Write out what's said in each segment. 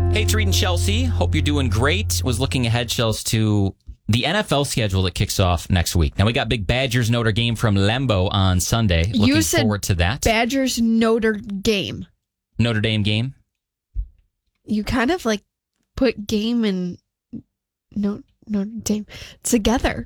Hey, Treat and Chelsea. Hope you're doing great. Was looking ahead, Chelsea, to the NFL schedule that kicks off next week. Now, we got big Badgers Notre Dame from Lambeau on Sunday. Looking forward to that. Badgers Notre Dame. Notre Dame game. You kind of like put game and Notre Dame together.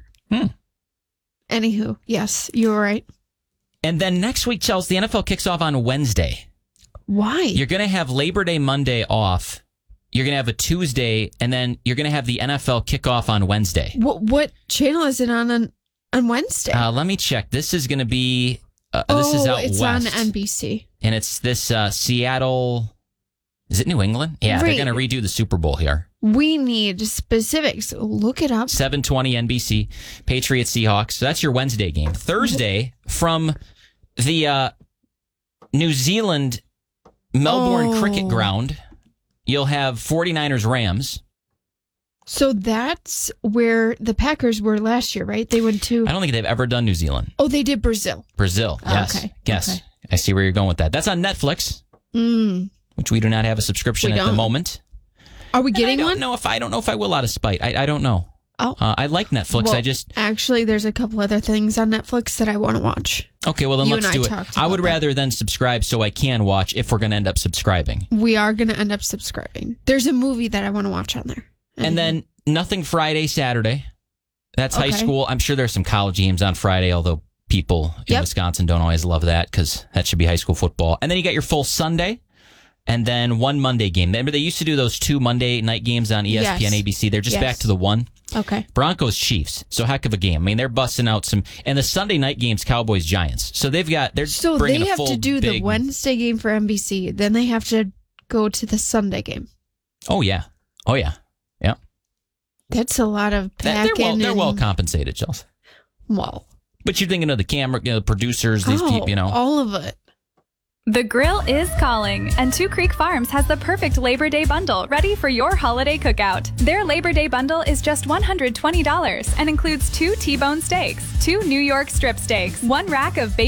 Anywho, yes, you were right. And then next week, Chelsea, the NFL kicks off on Wednesday. Why? You're going to have Labor Day Monday off. You're going to have a Tuesday, and then you're going to have the NFL kickoff on Wednesday. What channel is it on Wednesday? Let me check. This is going to be, this is out it's west. on NBC. And it's this Seattle, is it New England? Yeah, Right. They're going to redo the Super Bowl here. We need specifics. Look it up. 7:20 NBC, Patriots Seahawks. So that's your Wednesday game. Thursday from the New Zealand Melbourne Cricket Ground, you'll have 49ers Rams. So that's where the Packers were last year, right? They went to... I don't think they've ever done New Zealand. Oh, they did Brazil. Brazil, yes. Okay. Yes. Okay. I see where you're going with that. That's on Netflix, which we do not have a subscription at the moment. Are we getting one? I don't know if I will out of spite. I don't know. Oh. I like Netflix. Well, actually, there's a couple other things on Netflix that I want to watch. Okay, well, then You let's and I do it. talked I would about that. rather than subscribe so I can watch if we're going to end up subscribing. We are going to end up subscribing. There's a movie that I want to watch on there. And then nothing Friday, Saturday. That's high Okay. school. I'm sure there's some college games on Friday, although people in Wisconsin don't always love that because that should be high school football. And then you got your full Sunday and then one Monday game. Remember, they used to do those 2 Monday night games on ESPN, Yes. ABC. They're just Yes. back to the one. Okay. Broncos Chiefs. So heck of a game. I mean, they're busting out some. And the Sunday night games, Cowboys Giants. So they're So bringing they a have full to do the big- Wednesday game for NBC. Then they have to go to the Sunday game. Oh, yeah. Oh, yeah. Yeah. That's a lot of packing. They're well compensated, Chelsea. Well. But you're thinking of the camera, the producers, these people, all of it. The grill is calling, and Two Creek Farms has the perfect Labor Day bundle ready for your holiday cookout. Their Labor Day bundle is just $120 and includes 2 T-bone steaks, 2 New York strip steaks, 1 rack of